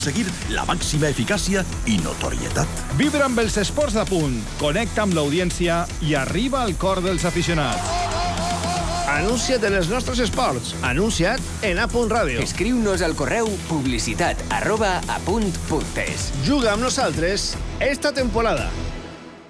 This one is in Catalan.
Seguir la màxima eficàcia i notorietat. Vibra amb els esports de punt, connecta amb l'audiència i arriba al cor dels aficionats. Anuncia't en els nostres esports. Anuncia't en A.Radio. Escriu-nos al correu publicitat@apunt.es. Juga amb nosaltres esta temporada.